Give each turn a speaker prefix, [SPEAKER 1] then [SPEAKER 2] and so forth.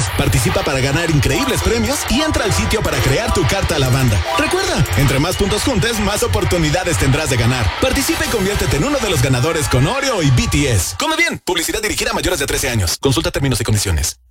[SPEAKER 1] Participa para ganar increíbles premios y entra al sitio para crear tu carta a la banda. Recuerda, entre más puntos juntes, más oportunidades tendrás de ganar. Participa y conviértete en uno de los ganadores con Oreo y BTS. Come bien. Publicidad dirigida a mayores de 13 años. Consulta términos y condiciones.